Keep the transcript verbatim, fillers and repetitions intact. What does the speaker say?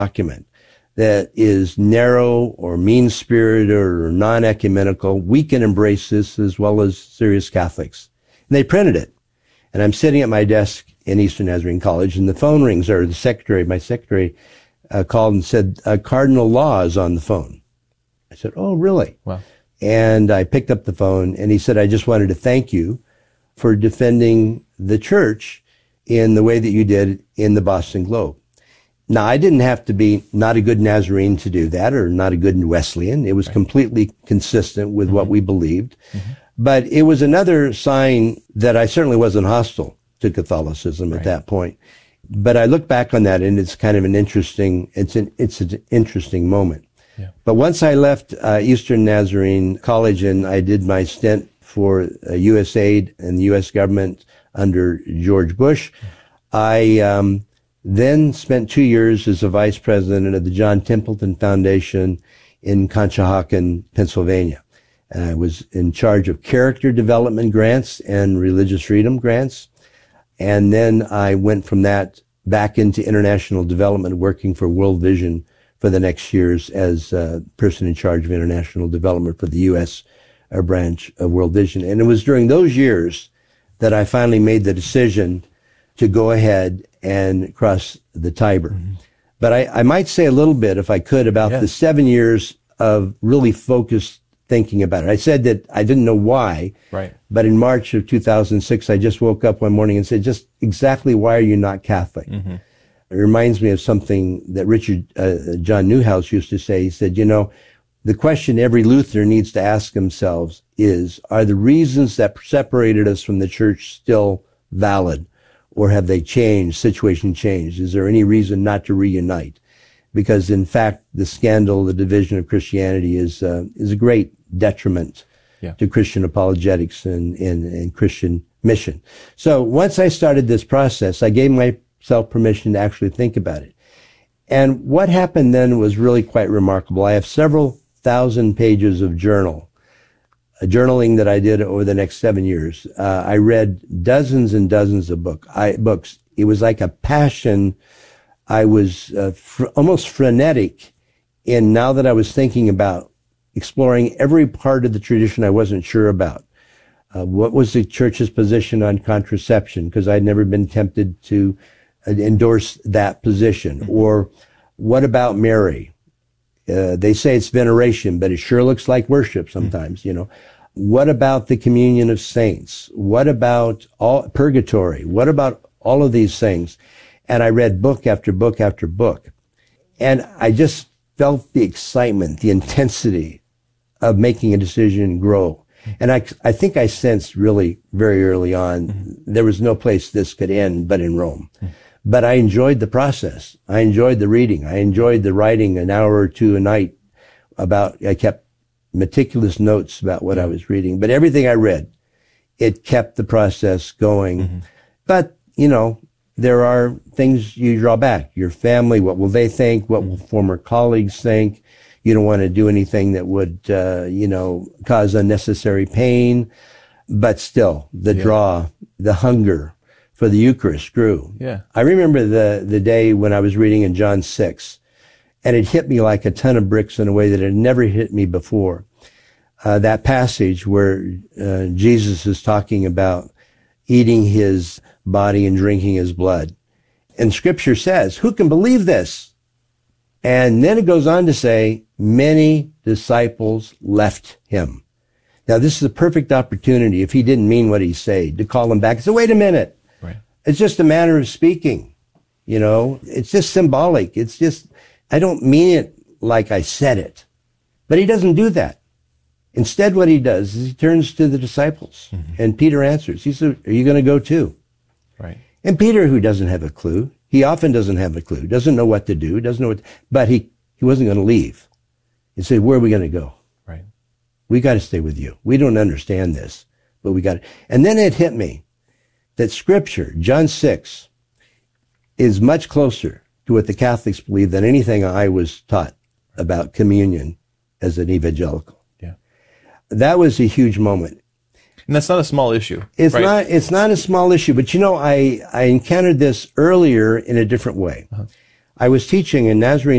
document that is narrow or mean-spirited or non-ecumenical, we can embrace this as well as serious Catholics. And they printed it. And I'm sitting at my desk in Eastern Nazarene College, and the phone rings, or the secretary, my secretary, uh, called and said, uh, Cardinal Law is on the phone. I said, oh, really? Wow. And I picked up the phone, and he said, I just wanted to thank you for defending the church in the way that you did in the Boston Globe. Now, I didn't have to be not a good Nazarene to do that, or not a good Wesleyan. It was right. completely consistent with mm-hmm. what we believed. Mm-hmm. But it was another sign that I certainly wasn't hostile to Catholicism right. at that point. But I look back on that, and it's kind of an interesting, it's an, it's an interesting moment. Yeah. But once I left uh, Eastern Nazarene College and I did my stint for uh, U S aid and the U S government under George Bush, mm-hmm. I um, then spent two years as a vice president of the John Templeton Foundation in Conshohocken, Pennsylvania. And I was in charge of character development grants and religious freedom grants. And then I went from that back into international development, working for World Vision for the next years as a person in charge of international development for the U S uh, branch of World Vision. And it was during those years that I finally made the decision to go ahead and cross the Tiber. Mm-hmm. But I, I might say a little bit, if I could, about yeah. the seven years of really focused thinking about it. I said that I didn't know why, right. but in March of two thousand six, I just woke up one morning and said, just exactly why are you not Catholic? Mm-hmm. It reminds me of something that Richard uh, John Newhouse used to say. He said, you know, the question every Lutheran needs to ask themselves is, are the reasons that separated us from the church still valid? Or have they changed, situation changed? Is there any reason not to reunite? Because in fact, the scandal, the division of Christianity is, uh, is a great detriment yeah. to Christian apologetics and, and, and Christian mission. So once I started this process, I gave myself permission to actually think about it. And what happened then was really quite remarkable. I have several thousand pages of journal, a journaling that I did over the next seven years. Uh, I read dozens and dozens of book, I, books. It was like a passion. I was uh, fr- almost frenetic in now that I was thinking about exploring every part of the tradition I wasn't sure about. Uh, what was the church's position on contraception? Because I'd never been tempted to uh, endorse that position. Mm-hmm. Or what about Mary? Uh, they say it's veneration, but it sure looks like worship sometimes, mm-hmm. you know. What about the communion of saints? What about all purgatory? What about all of these things? And I read book after book after book. And I just felt the excitement, the intensity of making a decision grow. And I, I think I sensed really very early on, mm-hmm. there was no place this could end but in Rome. Mm-hmm. But I enjoyed the process. I enjoyed the reading. I enjoyed the writing an hour or two a night about, I kept meticulous notes about what I was reading. But everything I read, it kept the process going. Mm-hmm. But, you know, there are things you draw back. Your family, what will they think? What will former colleagues think? You don't want to do anything that would, uh, you know, cause unnecessary pain. But still, the yeah. draw, the hunger for the Eucharist grew. Yeah. I remember the, the day when I was reading in John six, and it hit me like a ton of bricks in a way that had never hit me before. Uh, that passage where uh, Jesus is talking about eating his body and drinking his blood. And Scripture says, who can believe this? And then it goes on to say, many disciples left him. Now, this is a perfect opportunity, if he didn't mean what he said, to call him back and say, wait a minute. Right. It's just a manner of speaking. You know, it's just symbolic. It's just, I don't mean it like I said it. But he doesn't do that. Instead, what he does is he turns to the disciples, mm-hmm. and Peter answers. He said, are you going to go too? Right. And Peter, who doesn't have a clue, he often doesn't have a clue, doesn't know what to do, doesn't know what, to, but he, he wasn't going to leave. He said, where are we going to go? Right. We got to stay with you. We don't understand this, but we got to. And then it hit me that Scripture, John six, is much closer to what the Catholics believe than anything I was taught about communion as an evangelical. Yeah. That was a huge moment. And that's not a small issue. It's right? not, it's not a small issue, but you know, I, I encountered this earlier in a different way. Uh-huh. I was teaching in Nazarene